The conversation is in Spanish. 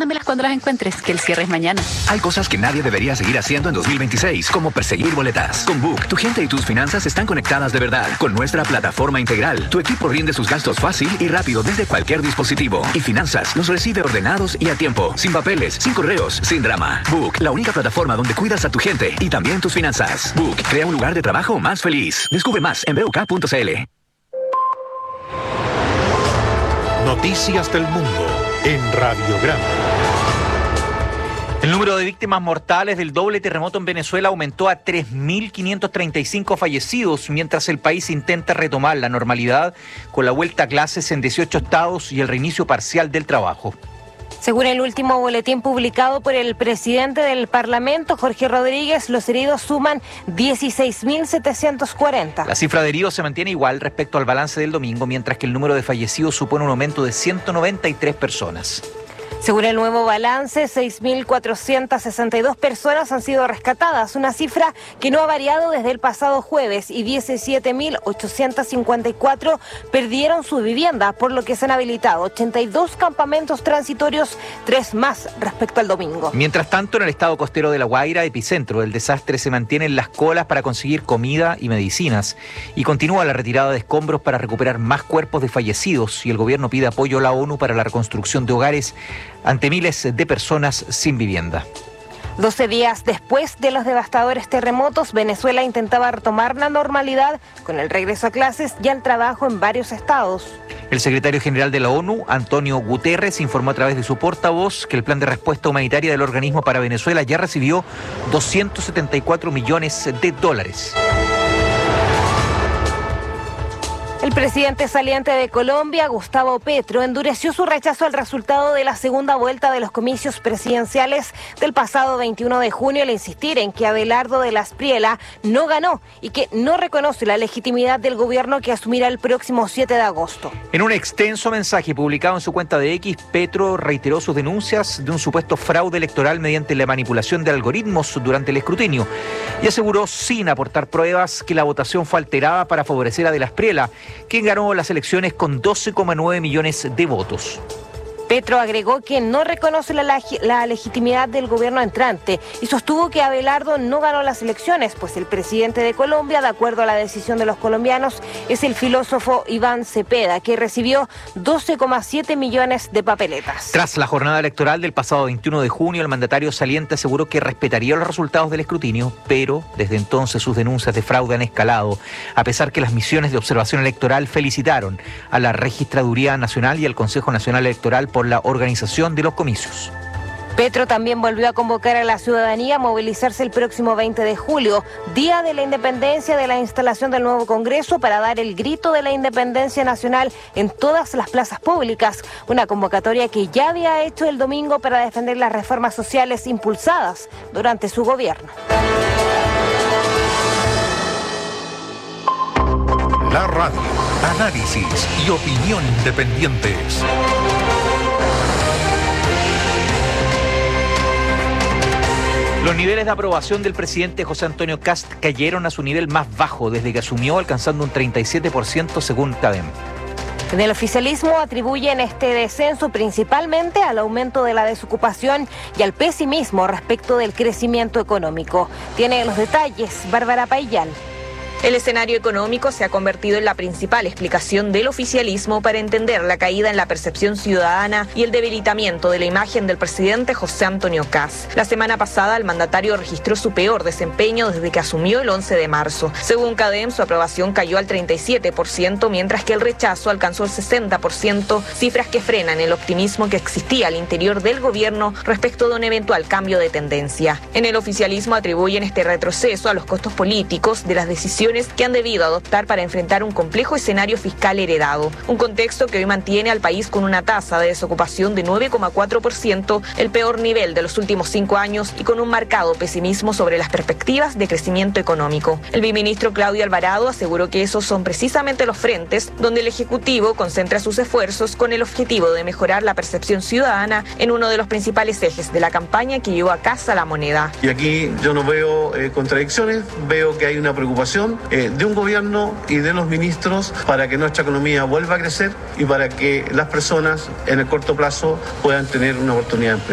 Mándamelas cuando las encuentres, que el cierre es mañana. Hay cosas que nadie debería seguir haciendo en 2026, como perseguir boletas. Con Book, tu gente y tus finanzas están conectadas de verdad. Con nuestra plataforma integral, tu equipo rinde sus gastos fácil y rápido desde cualquier dispositivo. Y finanzas los recibe ordenados y a tiempo, sin papeles, sin correos, sin drama. Book, la única plataforma donde cuidas a tu gente y también tus finanzas. Book, crea un lugar de trabajo más feliz. Descubre más en BUK.cl. Noticias del Mundo en Radiograma. El número de víctimas mortales del doble terremoto en Venezuela aumentó a 3.535 fallecidos, mientras el país intenta retomar la normalidad con la vuelta a clases en 18 estados y el reinicio parcial del trabajo. Según el último boletín publicado por el presidente del Parlamento, Jorge Rodríguez, los heridos suman 16.740. La cifra de heridos se mantiene igual respecto al balance del domingo, mientras que el número de fallecidos supone un aumento de 193 personas. Según el nuevo balance, 6.462 personas han sido rescatadas, una cifra que no ha variado desde el pasado jueves, y 17.854 perdieron su vivienda, por lo que se han habilitado 82 campamentos transitorios, 3 más respecto al domingo. Mientras tanto, en el estado costero de La Guaira, epicentro del desastre, se mantienen las colas para conseguir comida y medicinas, y continúa la retirada de escombros para recuperar más cuerpos de fallecidos, y el gobierno pide apoyo a la ONU para la reconstrucción de hogares ante miles de personas sin vivienda. 12 días después de los devastadores terremotos, Venezuela intentaba retomar la normalidad con el regreso a clases y al trabajo en varios estados. El secretario general de la ONU, Antonio Guterres, informó a través de su portavoz que el plan de respuesta humanitaria del organismo para Venezuela ya recibió $274 millones. El presidente saliente de Colombia, Gustavo Petro, endureció su rechazo al resultado de la segunda vuelta de los comicios presidenciales del pasado 21 de junio al insistir en que Abelardo de la Espriella no ganó y que no reconoce la legitimidad del gobierno que asumirá el próximo 7 de agosto. En un extenso mensaje publicado en su cuenta de X, Petro reiteró sus denuncias de un supuesto fraude electoral mediante la manipulación de algoritmos durante el escrutinio y aseguró, sin aportar pruebas, que la votación fue alterada para favorecer a de la Espriella, quien ganó las elecciones con 12,9 millones de votos. Petro agregó que no reconoce la legitimidad del gobierno entrante y sostuvo que Abelardo no ganó las elecciones, pues el presidente de Colombia, de acuerdo a la decisión de los colombianos, es el filósofo Iván Cepeda, que recibió 12,7 millones de papeletas. Tras la jornada electoral del pasado 21 de junio, el mandatario saliente aseguró que respetaría los resultados del escrutinio, pero desde entonces sus denuncias de fraude han escalado, a pesar que las misiones de observación electoral felicitaron a la Registraduría Nacional y al Consejo Nacional Electoral por la organización de los comicios. Petro también volvió a convocar a la ciudadanía a movilizarse el próximo 20 de julio, día de la independencia, de la instalación del nuevo Congreso, para dar el grito de la independencia nacional en todas las plazas públicas, una convocatoria que ya había hecho el domingo para defender las reformas sociales impulsadas durante su gobierno. La radio, análisis y opinión independientes. Los niveles de aprobación del presidente José Antonio Kast cayeron a su nivel más bajo desde que asumió, alcanzando un 37% según CADEM. En el oficialismo atribuyen este descenso principalmente al aumento de la desocupación y al pesimismo respecto del crecimiento económico. Tiene los detalles Bárbara Paillán. El escenario económico se ha convertido en la principal explicación del oficialismo para entender la caída en la percepción ciudadana y el debilitamiento de la imagen del presidente José Antonio Kast. La semana pasada, el mandatario registró su peor desempeño desde que asumió el 11 de marzo. Según CADEM, su aprobación cayó al 37%, mientras que el rechazo alcanzó el 60%, cifras que frenan el optimismo que existía al interior del gobierno respecto de un eventual cambio de tendencia. En el oficialismo atribuyen este retroceso a los costos políticos de las decisiones que han debido adoptar para enfrentar un complejo escenario fiscal heredado. Un contexto que hoy mantiene al país con una tasa de desocupación de 9,4%, el peor nivel de los últimos 5 años, y con un marcado pesimismo sobre las perspectivas de crecimiento económico. El viceministro Claudio Alvarado aseguró que esos son precisamente los frentes donde el Ejecutivo concentra sus esfuerzos con el objetivo de mejorar la percepción ciudadana en uno de los principales ejes de la campaña que llevó a casa la moneda. Y aquí yo no veo contradicciones, veo que hay una preocupación de un gobierno y de los ministros para que nuestra economía vuelva a crecer y para que las personas en el corto plazo puedan tener una oportunidad de empleo.